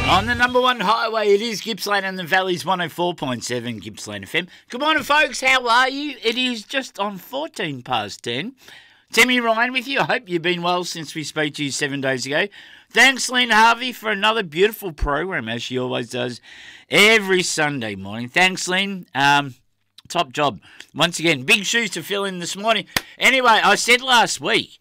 On the number one highway, it is Gippsland and the Valley's 104.7 Gippsland FM. Good morning, folks. How are you? It is just on 14 past 10. Timmy Ryan with you. I hope you've been well since we spoke to you 7 days ago. Thanks, Lynn Harvey, for another beautiful program, as she always does every Sunday morning. Thanks, Lynn. Top job. Once again, big shoes to fill in this morning. Anyway, I said last week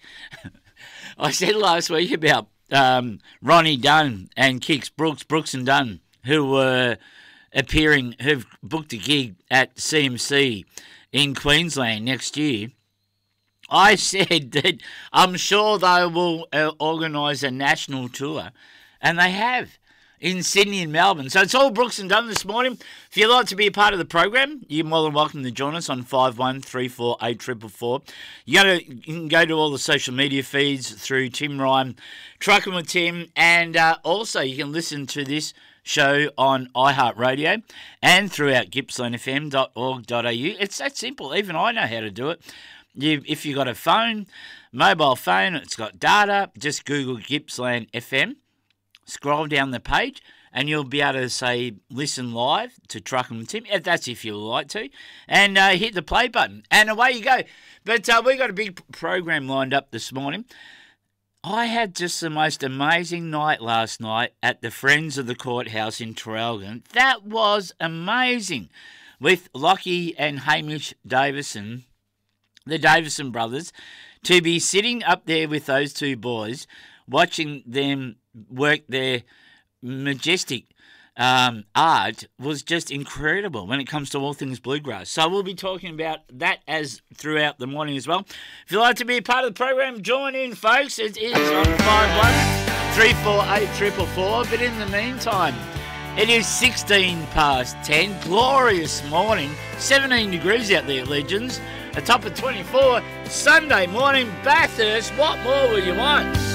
about Ronnie Dunn and Kix Brooks and Dunn, who were who've booked a gig at CMC in Queensland next year. I said that I'm sure they will organise a national tour, and they have, in Sydney and Melbourne. So it's all Brooks and Dunn this morning. If you'd like to be a part of the program, you're more than welcome to join us on 51348444. You can go to all the social media feeds through Tim Ryan, Trucking with Tim, and also you can listen to this show on iHeartRadio and throughout gippslandfm.org.au. It's that simple. Even I know how to do it. If you've got a phone, mobile phone, it's got data, just Google Gippsland FM, scroll down the page, and you'll be able to say, listen live to Truckin' with Tim, if that's if you like to, and hit the play button, and away you go. But we've got a big program lined up this morning. I had just the most amazing night last night at the Friends of the Courthouse in Traralgon. That was amazing, with Lockie and Hamish Davison, the Davison brothers, to be sitting up there with those two boys, watching them work their majestic art was just incredible when it comes to all things bluegrass. So we'll be talking about that as throughout the morning as well. If you'd like to be a part of the program, join in, folks. It is on 51348444. But in the meantime, it is 16 past 10. Glorious morning. 17 degrees out there, legends. A top of 24. Sunday morning, Bathurst. What more will you want?